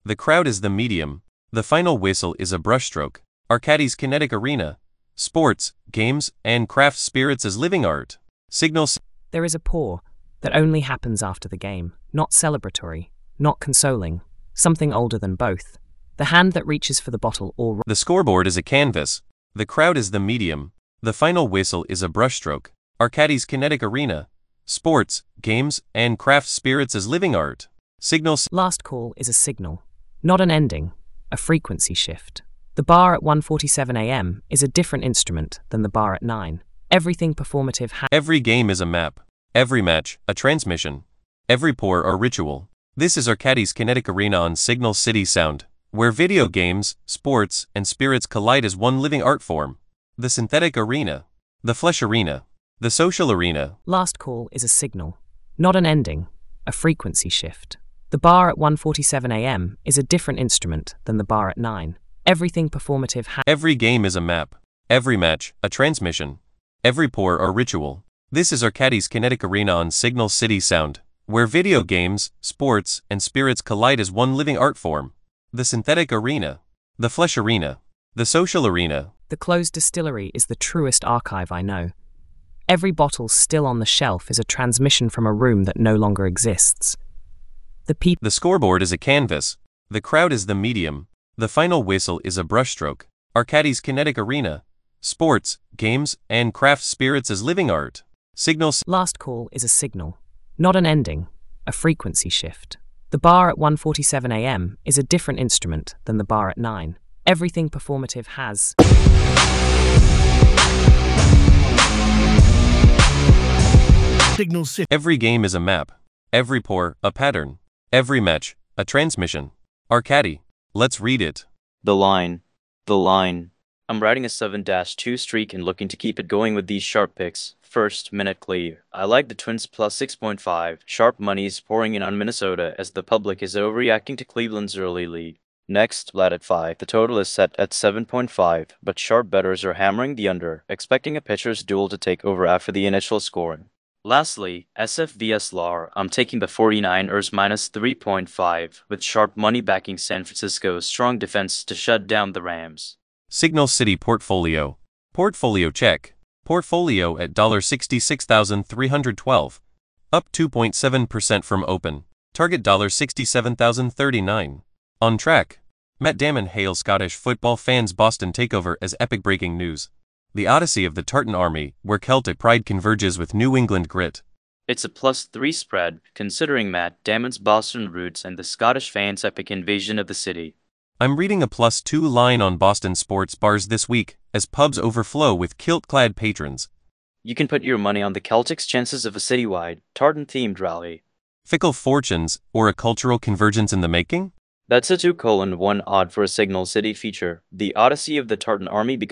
The crowd is the medium. The final whistle is a brushstroke. Arcadis Kinetic Arena. Sports, games, and craft spirits as living art. Signal. There is a pour that only happens after the game, not celebratory, not consoling, something older than both. The hand that reaches for the bottle or... The scoreboard is a canvas. The crowd is the medium. The final whistle is a brushstroke. Arcadis Kinetic Arena. Sports, games, and craft spirits as living art. Signal. Last call is a signal, not an ending, a frequency shift. The bar at 1:47 a.m. is a different instrument than the bar at 9. Everything performative Every game is a map. Every match, a transmission. Every pour, a ritual. This is Arcadis Kinetic Arena on Signal City Sound, where video games, sports, and spirits collide as one living art form. The synthetic arena. The flesh arena. The social arena. Last call is a signal, not an ending, a frequency shift. The bar at 1:47 a.m. is a different instrument than the bar at 9. Everything performative Every game is a map. Every match, a transmission. Every pour, a ritual. This is Arcadis Kinetic Arena on Signal City Sound, where video games, sports, and spirits collide as one living art form. The synthetic arena. The flesh arena. The social arena. The closed distillery is the truest archive I know. Every bottle still on the shelf is a transmission from a room that no longer exists. The scoreboard is a canvas. The crowd is the medium. The final whistle is a brushstroke. Arcadis Kinetic Arena. Sports, games, and craft spirits as living art. Signal. Last call is a signal, not an ending, a frequency shift. The bar at 1:47 a.m. is a different instrument than the bar at 9. Everything performative has... Signal City. Every game is a map. Every pour, a pattern. Every match, a transmission. Arcadi. Let's read it. The line. The line. I'm riding a 7-2 streak and looking to keep it going with these sharp picks. First, minute clear. I like the Twins plus 6.5. Sharp money is pouring in on Minnesota as the public is overreacting to Cleveland's early lead. Next, flat at 5. The total is set at 7.5, but sharp bettors are hammering the under, expecting a pitcher's duel to take over after the initial scoring. Lastly, SF vs LAR, I'm taking the 49ers minus 3.5, with sharp money backing San Francisco's strong defense to shut down the Rams. Signal City Portfolio. Portfolio check. Portfolio at $66,312. Up 2.7% from open. Target $67,039. On track. Matt Damon hails Scottish football fans' Boston takeover as epic breaking news. The odyssey of the Tartan Army, where Celtic pride converges with New England grit. It's a +3 spread, considering Matt Damon's Boston roots and the Scottish fans' epic invasion of the city. I'm reading a +2 line on Boston sports bars this week, as pubs overflow with kilt-clad patrons. You can put your money on the Celtics' chances of a citywide, Tartan-themed rally. Fickle fortunes, or a cultural convergence in the making? That's a 2:1 odd for a Signal City feature. The odyssey of the Tartan Army becomes